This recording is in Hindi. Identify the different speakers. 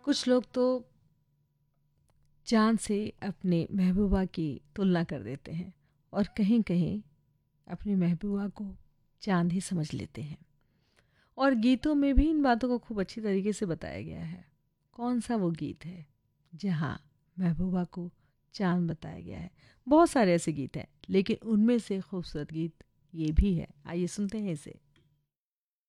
Speaker 1: कुछ लोग तो चाँद से अपने महबूबा की तुलना कर देते हैं और कहीं कहीं अपनी महबूबा को चाँद ही समझ लेते हैं। और गीतों में भी इन बातों को खूब अच्छी तरीके से बताया गया है। कौन सा वो गीत है जहाँ महबूबा को चाँद बताया गया है? बहुत सारे ऐसे गीत हैं, लेकिन उनमें से खूबसूरत गीत ये भी है। आइए सुनते हैं इसे।